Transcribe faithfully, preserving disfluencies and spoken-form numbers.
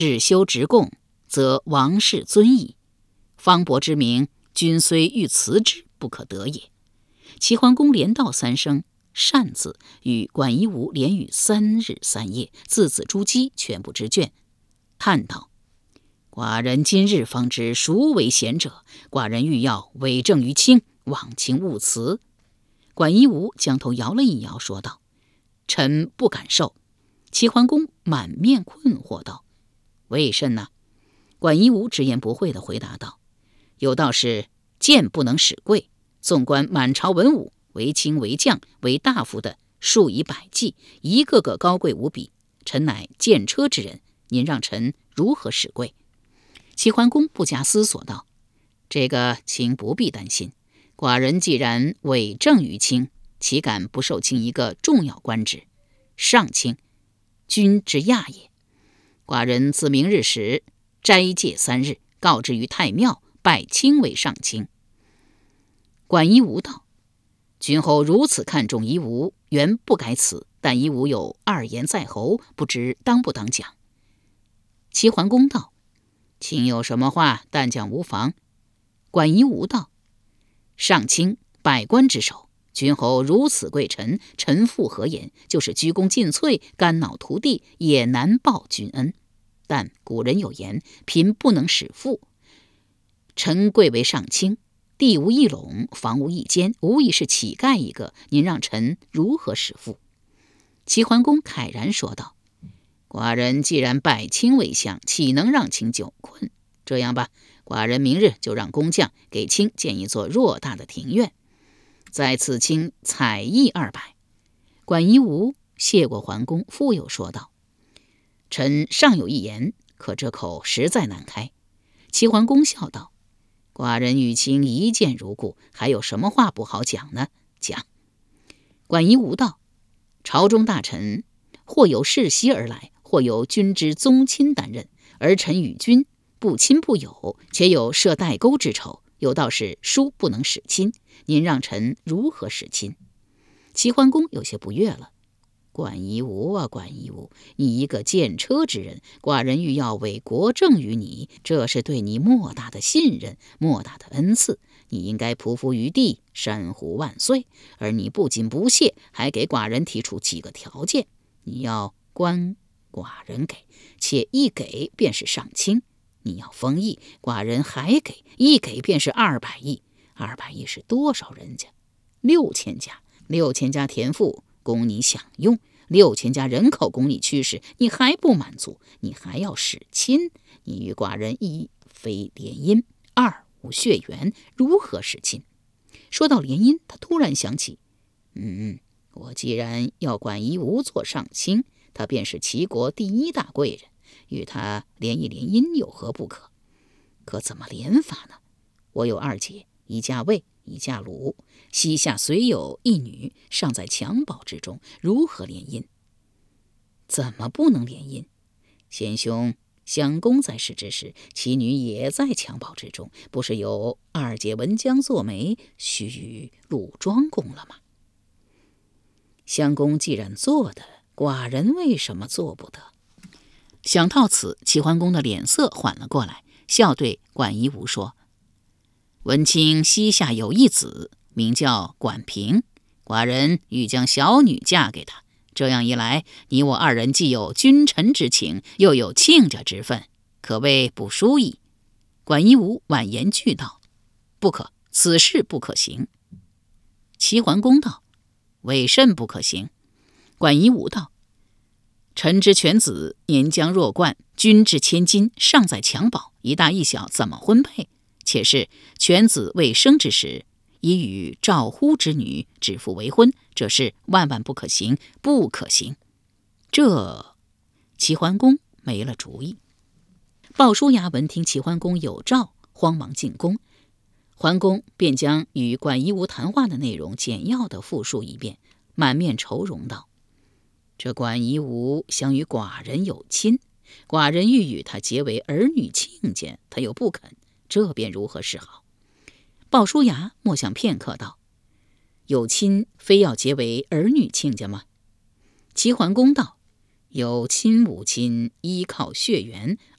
日修直贡，则王室尊矣。方伯之名，君虽欲辞之，不可得也。”齐桓公连道三声善字，与管夷吾连语三日三夜，字字珠玑，全部之卷，叹道：“寡人今日方知孰为贤者，寡人欲要委政于卿，望卿勿辞。”管夷吾将头摇了一摇，说道：“臣不敢受。”齐桓公满面困惑道：“为甚呢？”管夷吾直言不讳地回答道：“有道是剑不能使贵，纵观满朝文武，为卿为将为大夫的数以百计，一个个高贵无比。臣乃剑车之人，您让臣如何使贵？”齐桓公不假思索道：“这个卿不必担心，寡人既然委政于卿，岂敢不受卿一个重要官职？上卿，君之亚也。寡人自明日始斋戒三日，告知于太庙，拜卿为上卿。”管夷吾道：“君后如此看重夷吾，原不该辞，但夷吾有二言在喉，不知当不当讲。”齐桓公道：“卿有什么话，但讲无妨。”管夷吾道：“上卿百官之首，君侯如此贵臣，臣负何言？就是鞠躬尽瘁，肝脑涂地，也难报君恩。但古人有言，贫不能使富。臣贵为上卿，地无一垄，房无一间，无疑是乞丐一个，您让臣如何使富？”齐桓公慨然说道：“寡人既然拜卿为相，岂能让卿久困？这样吧，寡人明日就让工匠给卿建一座偌大的庭院，再赐卿彩艺二百。”管夷吾谢过桓公，复又说道：“臣尚有一言，可这口实在难开。”齐桓公笑道：“寡人与卿一见如故，还有什么话不好讲呢？讲。”管夷吾道：“朝中大臣或有世袭而来，或有君之宗亲担任，而臣与君不亲不友，且有涉代沟之仇，有道是书不能使亲，您让臣如何使亲？”齐桓公有些不悦了：“管夷吾啊，管夷吾，你一个剑车之人，寡人欲要委国政于你，这是对你莫大的信任，莫大的恩赐，你应该匍匐于地，山呼万岁。而你不仅不屑，还给寡人提出几个条件：你要官，寡人给，且一给便是上卿；你要封邑，寡人还给，一给便是二百亿。二百亿是多少人家？六千家，六千家田赋供你享用，六千家人口供你驱使，你还不满足，你还要使亲。你与寡人一非联姻，二无血缘，如何使亲？”说到联姻，他突然想起，嗯，我既然要管夷吾做上卿，他便是齐国第一大贵人，与他联一联姻有何不可？可怎么联法呢？我有二姐，一嫁魏，一嫁鲁，膝下虽有一女，尚在襁褓之中，如何联姻？怎么不能联姻？贤兄襄公在世之时，其女也在襁褓之中，不是有二姐文姜做媒，须与鲁庄公了吗？襄公既然做的，寡人为什么做不得？想到此，齐桓公的脸色缓了过来，笑对管夷吾说：“闻卿膝下有一子，名叫管平，寡人欲将小女嫁给他。这样一来，你我二人既有君臣之情，又有亲家之分，可谓不输矣。”管夷吾婉言拒道：“不可，此事不可行。”齐桓公道：“为甚不可行？”管夷吾道：“臣之犬子年将弱冠，君之千金尚在襁褓，一大一小怎么婚配？且是犬子未生之时，已与赵乎之女指腹为婚，这事万万不可行，不可行。”这齐桓公没了主意。鲍叔牙闻听齐桓公有诏，慌忙进宫。桓公便将与管夷吾谈话的内容简要地复述一遍，满面愁容道：“这管夷吾想与寡人有亲，寡人欲与他结为儿女亲家，他又不肯，这便如何是好？”鲍叔牙默想片刻道：“有亲非要结为儿女亲家吗？”齐桓公道：“有亲无亲，依靠血缘，